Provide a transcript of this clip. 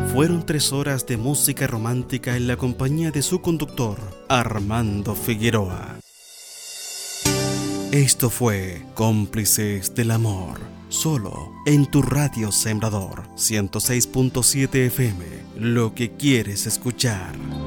Fueron 3 horas de música romántica en la compañía de su conductor, Armando Figueroa. Esto fue Cómplices del Amor, solo en tu radio Sembrador 106.7 FM, lo que quieres escuchar.